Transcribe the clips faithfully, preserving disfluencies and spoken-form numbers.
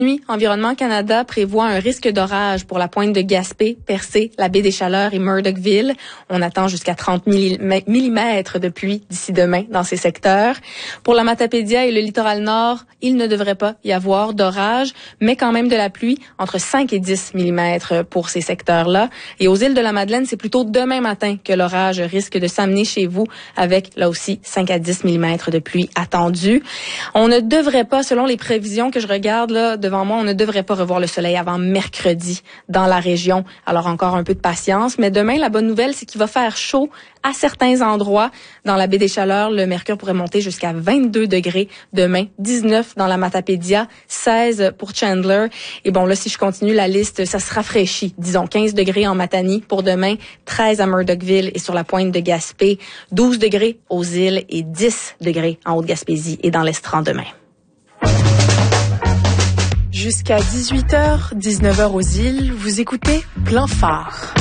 Nuit, Environnement Canada prévoit un risque d'orage pour la pointe de Gaspé, Percé, la baie des Chaleurs et Murdochville. On attend jusqu'à trente millimètres de pluie d'ici demain dans ces secteurs. Pour la Matapédia et le littoral nord, il ne devrait pas y avoir d'orage, mais quand même de la pluie, entre cinq et dix millimètres pour ces secteurs-là. Et aux îles de la Madeleine, c'est plutôt demain matin que l'orage risque de s'amener chez vous avec, là aussi, cinq à dix millimètres de pluie attendus. On ne devrait pas, selon les prévisions que je regarde là devant moi, on ne devrait pas revoir le soleil avant mercredi dans la région. Alors encore un peu de patience, mais demain, la bonne nouvelle, c'est qu'il va faire chaud à certains endroits. Dans la baie des Chaleurs, le mercure pourrait monter jusqu'à vingt-deux degrés demain, dix-neuf dans la Matapédia, seize pour Chandler. Et bon, là, si je continue la liste, ça se rafraîchit. Disons quinze degrés en Matanie pour demain, treize à Murdochville et sur la pointe de Gaspé, douze degrés aux îles et dix degrés en Haute-Gaspésie et dans l'Estran demain. Jusqu'à dix-huit heures, dix-neuf heures aux îles, vous écoutez Plein Phare.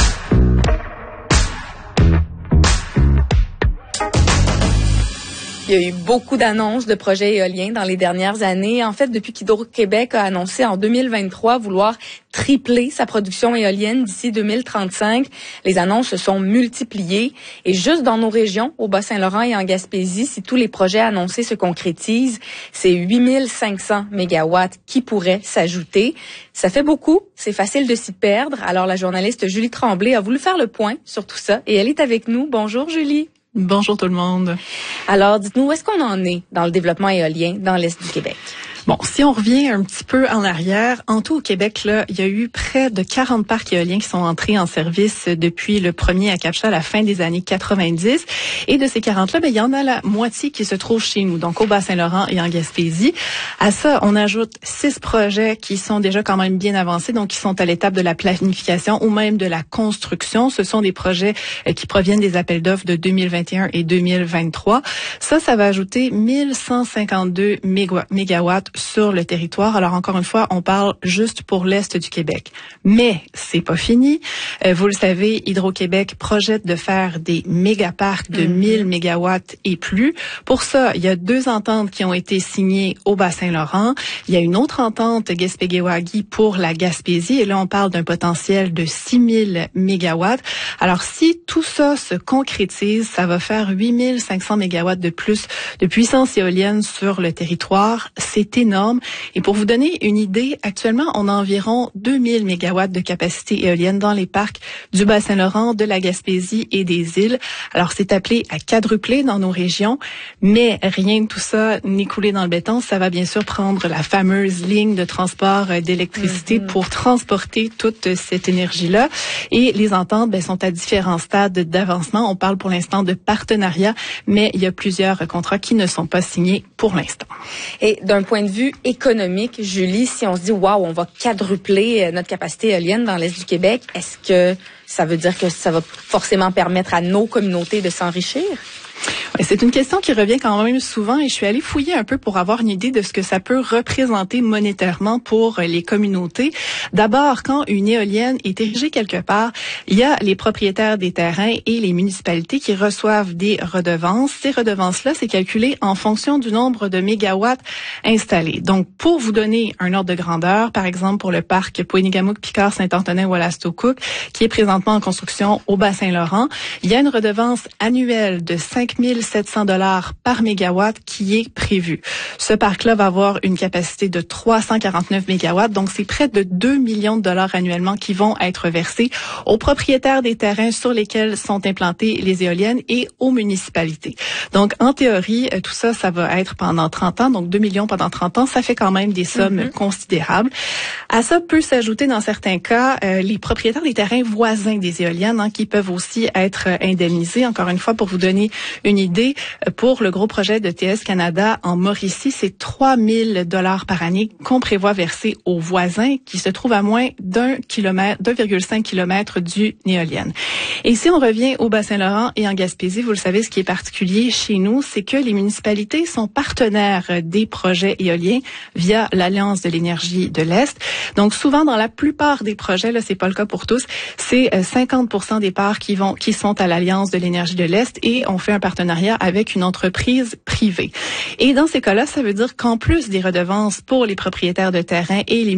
Il y a eu beaucoup d'annonces de projets éoliens dans les dernières années. En fait, depuis qu'Hydro-Québec a annoncé en deux mille vingt-trois vouloir tripler sa production éolienne d'ici deux mille trente-cinq, les annonces se sont multipliées. Et juste dans nos régions, au Bas-Saint-Laurent et en Gaspésie, si tous les projets annoncés se concrétisent, c'est huit mille cinq cents mégawatts qui pourraient s'ajouter. Ça fait beaucoup, c'est facile de s'y perdre. Alors la journaliste Julie Tremblay a voulu faire le point sur tout ça et elle est avec nous. Bonjour Julie. Bonjour tout le monde. Alors, dites-nous, où est-ce qu'on en est dans le développement éolien dans l'Est du Québec? Bon, si on revient un petit peu en arrière, en tout au Québec, là, il y a eu près de quarante parcs éoliens qui sont entrés en service depuis le premier à Cap-Chat à la fin des années quatre-vingt-dix. Et de ces quarante-là, ben, il y en a la moitié qui se trouvent chez nous, donc au Bas-Saint-Laurent et en Gaspésie. À ça, on ajoute six projets qui sont déjà quand même bien avancés, donc qui sont à l'étape de la planification ou même de la construction. Ce sont des projets euh, qui proviennent des appels d'offres de deux mille vingt et un et deux mille vingt-trois. Ça, ça va ajouter mille cent cinquante-deux mégawatts sur le territoire. Alors encore une fois, on parle juste pour l'Est du Québec. Mais c'est pas fini. Euh, vous le savez, Hydro-Québec projette de faire des mégaparcs de mm-hmm. mille mégawatts et plus. Pour ça, il y a deux ententes qui ont été signées au Bas-Saint-Laurent. Il y a une autre entente Gaspé-Guéwagi pour la Gaspésie. Et là, on parle d'un potentiel de six mille mégawatts. Alors si tout ça se concrétise, ça va faire huit mille cinq cents mégawatts de plus de puissance éolienne sur le territoire. C'est énorme. Et pour vous donner une idée, actuellement, on a environ deux mille mégawatts de capacité éolienne dans les parcs du Bas-Saint-Laurent, de la Gaspésie et des îles. Alors, c'est appelé à quadrupler dans nos régions, mais rien de tout ça n'est coulé dans le béton. Ça va bien sûr prendre la fameuse ligne de transport d'électricité mm-hmm. pour transporter toute cette énergie-là. Et les ententes ben, sont à différents stades d'avancement. On parle pour l'instant de partenariat, mais il y a plusieurs contrats qui ne sont pas signés pour l'instant. Et d'un point de vue économique, Julie, si on se dit, waouh, on va quadrupler notre capacité éolienne dans l'Est du Québec, est-ce que ça veut dire que ça va forcément permettre à nos communautés de s'enrichir? C'est une question qui revient quand même souvent et je suis allée fouiller un peu pour avoir une idée de ce que ça peut représenter monétairement pour les communautés. D'abord, quand une éolienne est érigée quelque part, il y a les propriétaires des terrains et les municipalités qui reçoivent des redevances. Ces redevances-là, c'est calculé en fonction du nombre de mégawatts installés. Donc, pour vous donner un ordre de grandeur, par exemple pour le parc Poinigamouk, Picard, Saint-Antonin, Wolastoquk, qui est présentement en construction au Bas-Saint-Laurent, il y a une redevance annuelle de cinq mille sept cents dollars par mégawatt qui est prévu. Ce parc-là va avoir une capacité de trois cent quarante-neuf mégawatts, donc c'est près de deux millions de dollars annuellement qui vont être versés aux propriétaires des terrains sur lesquels sont implantées les éoliennes et aux municipalités. Donc, en théorie, tout ça, ça va être pendant trente ans, donc deux millions pendant trente ans, ça fait quand même des sommes mm-hmm. considérables. À ça peut s'ajouter, dans certains cas, euh, les propriétaires des terrains voisins des éoliennes, hein, qui peuvent aussi être indemnisés. Encore une fois, pour vous donner une idée, pour le gros projet de T S Canada en Mauricie, c'est trois mille dollars par année qu'on prévoit verser aux voisins qui se trouvent à moins d'un kilomètre, deux virgule cinq kilomètres d'une éolienne. Et si on revient au Bas-Saint-Laurent et en Gaspésie, vous le savez, ce qui est particulier chez nous, c'est que les municipalités sont partenaires des projets éoliens via l'Alliance de l'énergie de l'Est. Donc souvent, dans la plupart des projets, là, c'est pas le cas pour tous, c'est cinquante pour cent des parts qui vont, qui sont à l'Alliance de l'énergie de l'Est et on fait un partenariat avec une entreprise privée. Et dans ces cas-là, ça veut dire qu'en plus des redevances pour les propriétaires de terrain et les